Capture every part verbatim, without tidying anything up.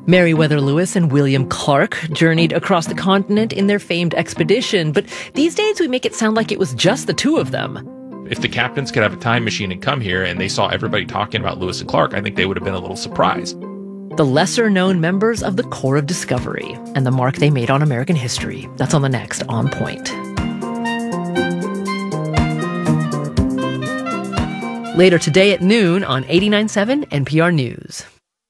Meriwether Lewis and William Clark journeyed across the continent in their famed expedition, but these days we make it sound like it was just the two of them. If the captains could have a time machine and come here and they saw everybody talking about Lewis and Clark, I think they would have been a little surprised. The lesser-known members of the Corps of Discovery and the mark they made on American history. That's on the next On Point. Later today at noon on eighty-nine point seven N P R News.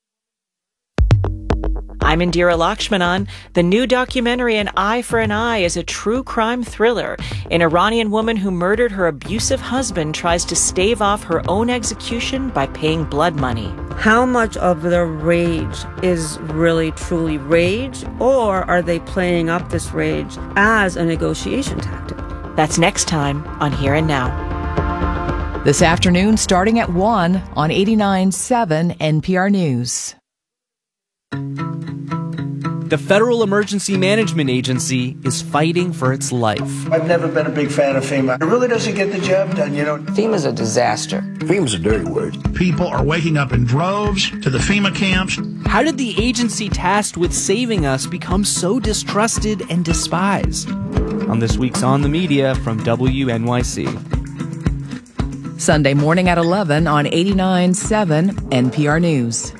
I'm Indira Lakshmanan. The new documentary An Eye for an Eye is a true crime thriller. An Iranian woman who murdered her abusive husband tries to stave off her own execution by paying blood money. How much of the rage is really truly rage, or are they playing up this rage as a negotiation tactic? That's next time on Here and Now. This afternoon, starting at one on eighty-nine point seven N P R News. The Federal Emergency Management Agency is fighting for its life. I've never been a big fan of FEMA. It really doesn't get the job done, you know. FEMA's a disaster. FEMA's a dirty word. People are waking up in droves to the FEMA camps. How did the agency tasked with saving us become so distrusted and despised? On this week's On the Media from W N Y C. Sunday morning at eleven on eighty-nine point seven N P R News.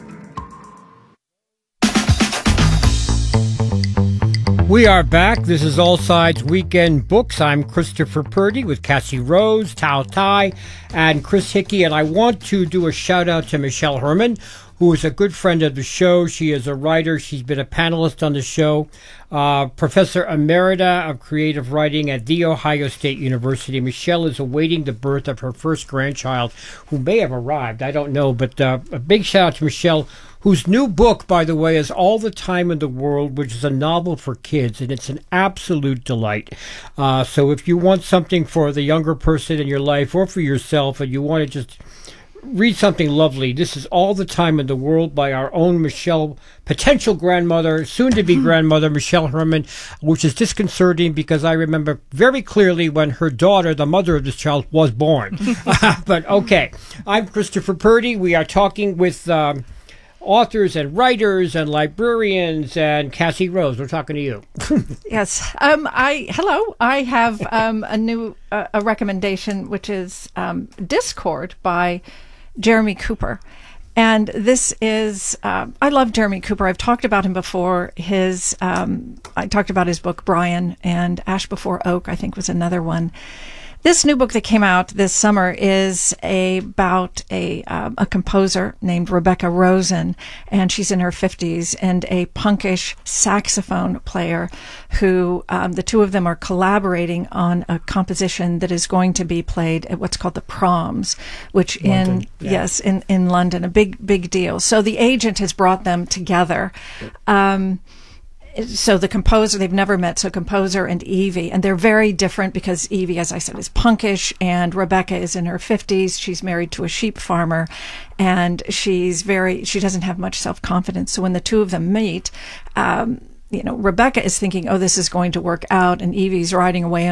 We are back. This is All Sides Weekend Books. I'm Christopher Purdy with Cassie Rose, Tao Tai, and Chris Hickey. And I want to do a shout out to Michelle Herman, who is a good friend of the show. She is a writer. She's been a panelist on the show. Uh, Professor Emerita of Creative Writing at The Ohio State University. Michelle is awaiting the birth of her first grandchild, who may have arrived. I don't know. But uh, a big shout out to Michelle, whose new book, by the way, is All the Time in the World, which is a novel for kids, and it's an absolute delight. Uh, so if you want something for the younger person in your life or for yourself, and you want to just read something lovely, this is All the Time in the World by our own Michelle, potential grandmother, soon-to-be grandmother, Michelle Herman, which is disconcerting because I remember very clearly when her daughter, the mother of this child, was born. But okay, I'm Christopher Purdy. We are talking with Um, authors and writers and librarians, and Cassie Rose, we're talking to you. Yes. Um, I hello. I have um, a new uh, a recommendation, which is um, Discord by Jeremy Cooper. And this is, uh, I love Jeremy Cooper. I've talked about him before. His, um, I talked about his book, Brian, and Ash Before Oak, I think, was another one. This new book that came out this summer is a, about a um, a composer named Rebecca Rosen, and she's in her fifties, and a punkish saxophone player who um, the two of them are collaborating on a composition that is going to be played at what's called the Proms, which London, in yeah. yes in in London, a big big deal. So the agent has brought them together. Um, So the composer, they've never met, so composer and Evie, and they're very different because Evie, as I said, is punkish, and Rebecca is in her fifties. She's married to a sheep farmer, and she's very, she doesn't have much self-confidence. So when the two of them meet, um, you know, Rebecca is thinking, oh, this is going to work out, and Evie's riding away